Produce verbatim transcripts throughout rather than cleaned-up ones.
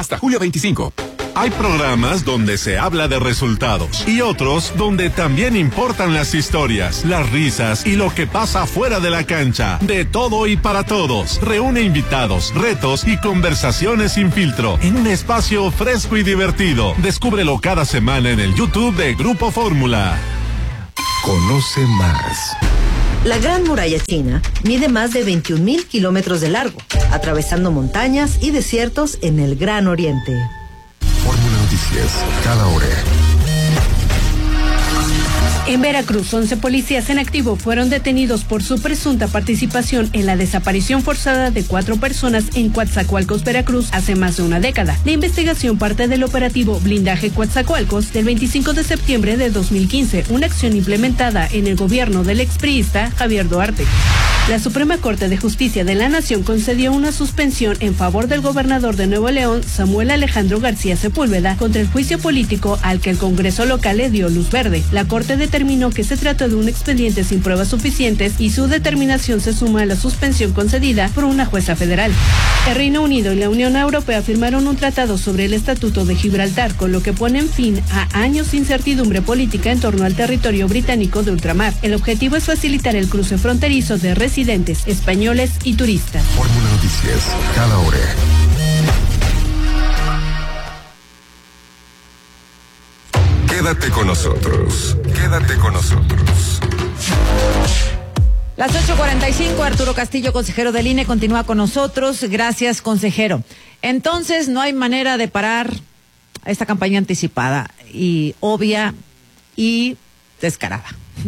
hasta julio veinticinco. Hay programas donde se habla de resultados y otros donde también importan las historias, las risas y lo que pasa fuera de la cancha. De todo y para todos. Reúne invitados, retos y conversaciones sin filtro en un espacio fresco y divertido. Descúbrelo cada semana en el YouTube de Grupo Fórmula. Conoce más. La Gran Muralla China mide más de veintiún mil kilómetros de largo, atravesando montañas y desiertos en el Gran Oriente. Fórmula Noticias, cada hora. En Veracruz, once policías en activo fueron detenidos por su presunta participación en la desaparición forzada de cuatro personas en Coatzacoalcos, Veracruz, hace más de una década. La investigación parte del operativo Blindaje Coatzacoalcos del veinticinco de septiembre de dos mil quince, una acción implementada en el gobierno del expriista Javier Duarte. La Suprema Corte de Justicia de la Nación concedió una suspensión en favor del gobernador de Nuevo León, Samuel Alejandro García Sepúlveda, contra el juicio político al que el Congreso local le dio luz verde. La Corte determinó que se trató de un expediente sin pruebas suficientes y su determinación se suma a la suspensión concedida por una jueza federal. El Reino Unido y la Unión Europea firmaron un tratado sobre el Estatuto de Gibraltar, con lo que ponen fin a años de incertidumbre política en torno al territorio británico de ultramar. El objetivo es facilitar el cruce fronterizo de residentes españoles y turistas. Fórmula Noticias, cada hora. Quédate con nosotros. Quédate con nosotros. Las ocho cuarenta y cinco, Arturo Castillo, consejero del I N E, continúa con nosotros. Gracias, consejero. Entonces, no hay manera de parar esta campaña anticipada y obvia y descarada.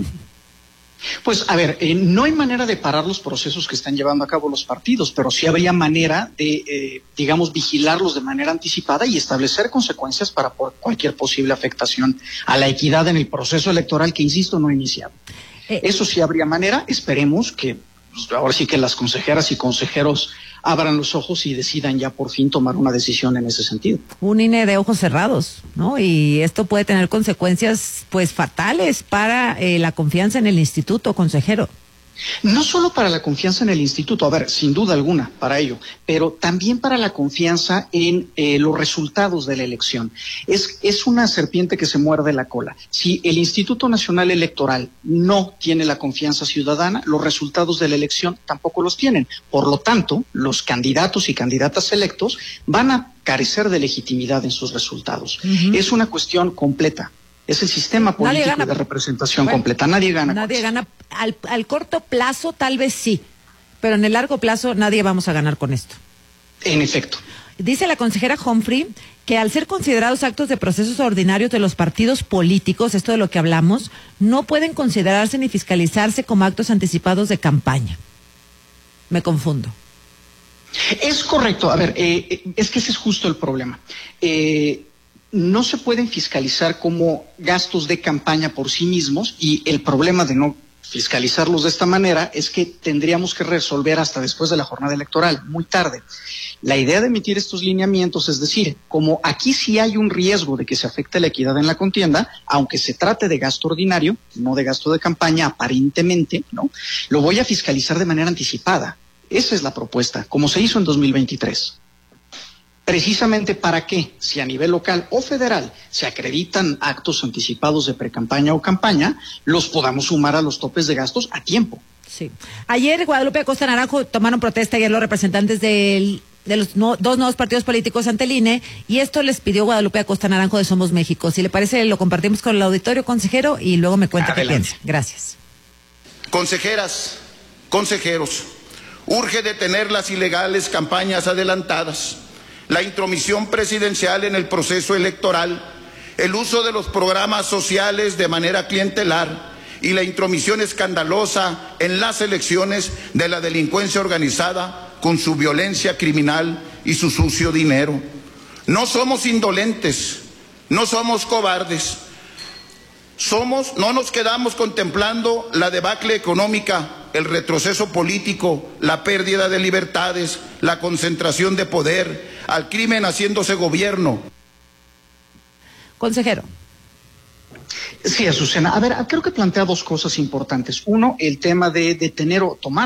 Pues, a ver, eh, no hay manera de parar los procesos que están llevando a cabo los partidos, pero sí habría manera de, eh, digamos, vigilarlos de manera anticipada y establecer consecuencias para por cualquier posible afectación a la equidad en el proceso electoral que, insisto, no ha iniciado. Eh, Eso sí habría manera. Esperemos que, pues, ahora sí que las consejeras y consejeros abran los ojos y decidan ya por fin tomar una decisión en ese sentido. Un I N E de ojos cerrados, ¿no? Y esto puede tener consecuencias, pues, fatales para eh, la confianza en el instituto, consejero. No solo para la confianza en el instituto, a ver, sin duda alguna para ello, pero también para la confianza en eh, los resultados de la elección. Es, es una serpiente que se muerde la cola. Si el Instituto Nacional Electoral no tiene la confianza ciudadana, los resultados de la elección tampoco los tienen. Por lo tanto, los candidatos y candidatas electos van a carecer de legitimidad en sus resultados. Uh-huh. Es una cuestión completa. Es el sistema político de representación bueno, completa. Nadie gana. Nadie gana. Al, al corto plazo tal vez sí, pero en el largo plazo nadie vamos a ganar con esto. En efecto. Dice la consejera Humphrey que al ser considerados actos de procesos ordinarios de los partidos políticos, esto de lo que hablamos, no pueden considerarse ni fiscalizarse como actos anticipados de campaña. Me confundo. Es correcto. A ver, eh, es que ese es justo el problema. Eh... No se pueden fiscalizar como gastos de campaña por sí mismos y el problema de no fiscalizarlos de esta manera es que tendríamos que resolver hasta después de la jornada electoral, muy tarde. La idea de emitir estos lineamientos, es decir, como aquí sí hay un riesgo de que se afecte la equidad en la contienda, aunque se trate de gasto ordinario, no de gasto de campaña aparentemente, ¿no? Lo voy a fiscalizar de manera anticipada. Esa es la propuesta, como se hizo en dos mil veintitrés. Precisamente para que, si a nivel local o federal se acreditan actos anticipados de precampaña o campaña, los podamos sumar a los topes de gastos a tiempo. Sí. Ayer Guadalupe Acosta Naranjo tomaron protesta ayer los representantes del, de los no, dos nuevos partidos políticos ante el I N E y esto les pidió Guadalupe Acosta Naranjo de Somos México. Si le parece, lo compartimos con el auditorio, consejero, y luego me cuenta qué piensa. Gracias. Consejeras, consejeros, urge detener las ilegales campañas adelantadas, la intromisión presidencial en el proceso electoral, el uso de los programas sociales de manera clientelar y la intromisión escandalosa en las elecciones de la delincuencia organizada con su violencia criminal y su sucio dinero. No somos indolentes, no somos cobardes. Somos, no nos quedamos contemplando la debacle económica, el retroceso político, la pérdida de libertades, la concentración de poder, al crimen haciéndose gobierno. Consejero. Sí, Azucena. A ver, creo que plantea dos cosas importantes. Uno, el tema de detener o tomar